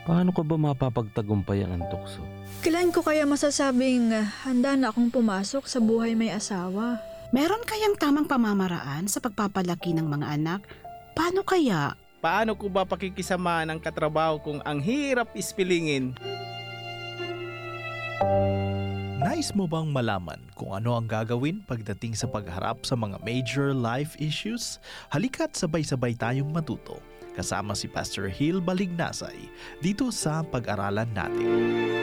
Paano ka ba mapapagtagumpay ang tukso? Kailan ko kaya masasabing handa na akong pumasok sa buhay may asawa? Meron kayang tamang pamamaraan sa pagpapalaki ng mga anak? Paano kaya? Paano ko ba pakikisama ng katrabaho kung ang hirap ispilingin? Nais mo bang malaman kung ano ang gagawin pagdating sa pagharap sa mga major life issues? Halika't sabay-sabay tayong matuto kasama si Pastor Hill Balignasay dito sa Pag-aralan Natin.